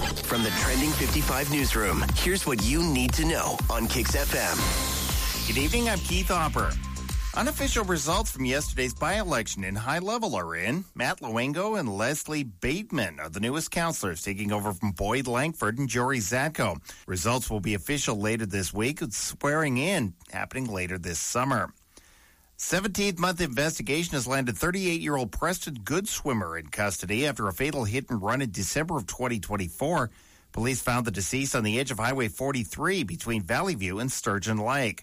From the Trending 55 newsroom, here's what you need to know on Kix FM. Good evening, I'm Keith Hopper. Unofficial results from yesterday's by-election in High Level are in. Matt Luengo and Leslie Bateman are the newest councillors, taking over from Boyd Langford and Jory Zatko. Results will be official later this week, with swearing in happening later this summer. 17th-month investigation has landed 38-year-old Preston Goodswimmer in custody after a fatal hit-and-run in December of 2024. Police found the deceased on the edge of Highway 43 between Valley View and Sturgeon Lake.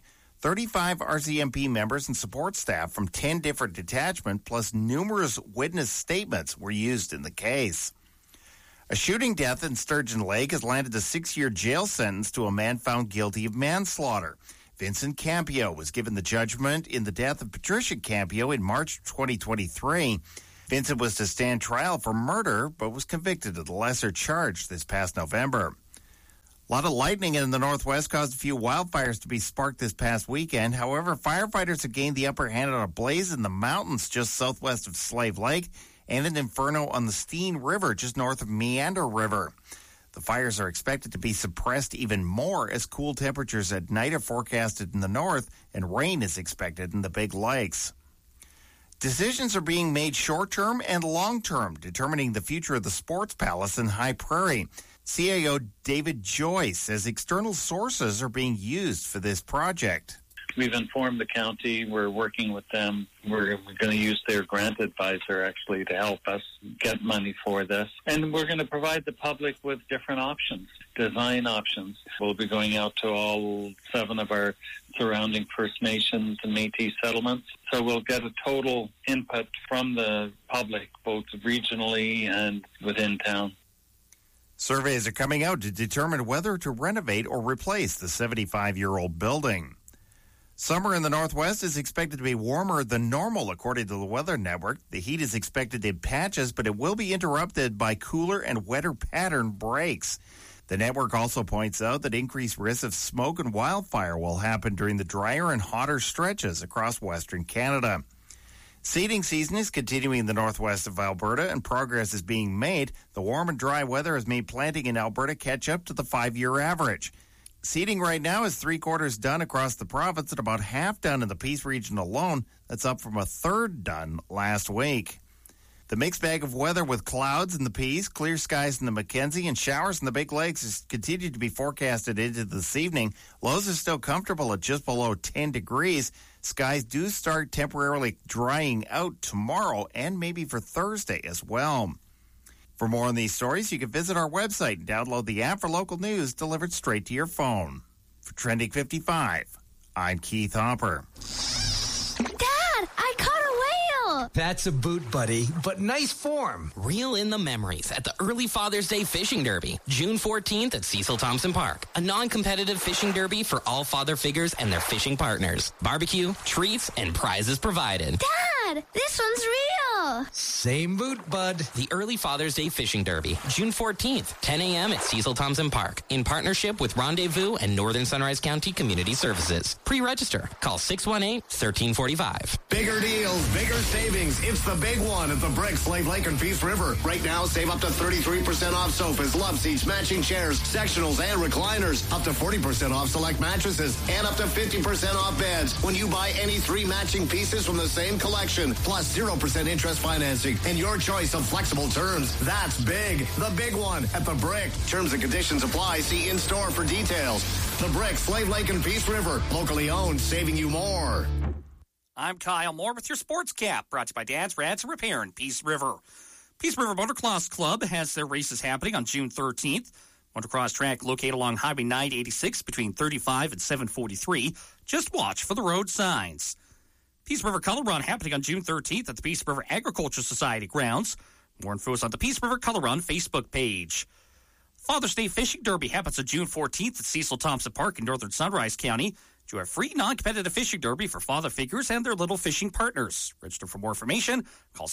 35 RCMP members and support staff from 10 different detachments, plus numerous witness statements, were used in the case. A shooting death in Sturgeon Lake has landed a 6-year jail sentence to a man found guilty of manslaughter. Vincent Campio was given the judgment in the death of Patricia Campio in March 2023. Vincent was to stand trial for murder, but was convicted of the lesser charge this past November. A lot of lightning in the Northwest caused a few wildfires to be sparked this past weekend. However, firefighters have gained the upper hand on a blaze in the mountains just southwest of Slave Lake and an inferno on the Steen River just north of Meander River. The fires are expected to be suppressed even more as cool temperatures at night are forecasted in the north and rain is expected in the Big Lakes. Decisions are being made short-term and long-term, determining the future of the Sports Palace in High Prairie. CAO David Joyce says external sources are being used for this project. We've informed the county. We're working with them. We're going to use their grant advisor, actually, to help us get money for this. And we're going to provide the public with different options, design options. We'll be going out to all 7 of our surrounding First Nations and Métis settlements. So we'll get a total input from the public, both regionally and within town. Surveys are coming out to determine whether to renovate or replace the 75-year-old building. Summer in the Northwest is expected to be warmer than normal, according to the Weather Network. The heat is expected in patches, but it will be interrupted by cooler and wetter pattern breaks. The network also points out that increased risks of smoke and wildfire will happen during the drier and hotter stretches across Western Canada. Seeding season is continuing in the northwest of Alberta, and progress is being made. The warm and dry weather has made planting in Alberta catch up to the 5-year average. Seeding right now is 3/4 done across the province and about half done in the Peace region alone. That's up from a third done last week. The mixed bag of weather with clouds in the Peace, clear skies in the Mackenzie, and showers in the Big Lakes is continued to be forecasted into this evening. Lows are still comfortable at just below 10 degrees. Skies do start temporarily drying out tomorrow and maybe for Thursday as well. For more on these stories, you can visit our website and download the app for local news delivered straight to your phone. For Trending 55, I'm Keith Hopper. Dad, I caught a whale! That's a boot, buddy, but nice form. Reel in the memories at the Early Father's Day Fishing Derby, June 14th at Cecil Thompson Park. A non-competitive fishing derby for all father figures and their fishing partners. Barbecue, treats, and prizes provided. Dad, this one's real! Same boot, bud. The Early Father's Day Fishing Derby, June 14th, 10 a.m. at Cecil Thompson Park, in partnership with Rendezvous and Northern Sunrise County Community Services. Pre-register. Call 618-1345. Bigger deals, bigger savings. It's the big one at the Brick, Slave Lake, and Peace River. Right now, save up to 33% off sofas, love seats, matching chairs, sectionals, and recliners. Up to 40% off select mattresses, and up to 50% off beds when you buy any 3 matching pieces from the same collection. Plus 0% interest financing and your choice of flexible terms. That's big. The big one at the Brick. Terms and conditions apply. See in-store for details. The Brick, Slave Lake, and Peace River. Locally owned, saving you more. I'm Kyle Moore with your Sports Cap, brought to you by Dad's Rads and Repair in Peace River. Peace River Motocross Club has their races happening on June 13th. Motocross track located along Highway 986 between 35 and 743. Just watch for the road signs. Peace River Color Run happening on June 13th at the Peace River Agriculture Society grounds. More info is on the Peace River Color Run Facebook page. Father's Day Fishing Derby happens on June 14th at Cecil Thompson Park in Northern Sunrise County. Do a free non-competitive fishing derby for father figures and their little fishing partners. Register for more information. Call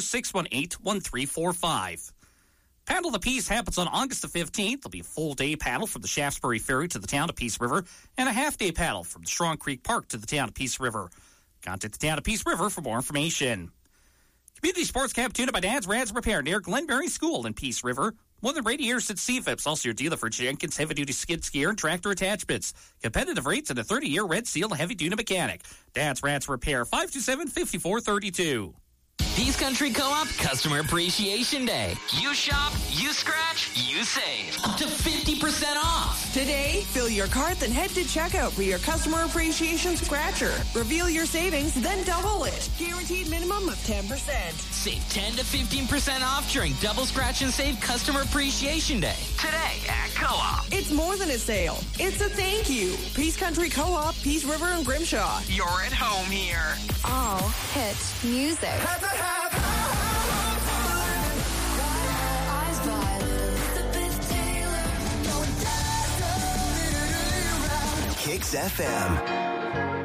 780-618-1345. Paddle of the Peace happens on August the 15th. There'll be a full-day paddle from the Shaftesbury Ferry to the town of Peace River and a half-day paddle from the Strong Creek Park to the town of Peace River. Contact the town of Peace River for more information. Community Sports Cap tuned by Dad's Rads Repair near Glenberry School in Peace River. More than radiators at CFIPS. Also your dealer for Jenkins heavy-duty skid steer and tractor attachments. Competitive rates and a 30-year Red Seal heavy-duty mechanic. Dad's Rats Repair, 527-5432. Peace Country Co-op Customer Appreciation Day. You shop, you scratch, you save. Up to 50% off. Today, fill your cart, then head to checkout for your Customer Appreciation Scratcher. Reveal your savings, then double it. Guaranteed minimum of 10%. Save 10 to 15% off during Double Scratch and Save Customer Appreciation Day. Today at Co-op. It's more than a sale. It's a thank you. Peace Country Co-op, Peace River, and Grimshaw. You're at home here. All hit music. Kicks FM.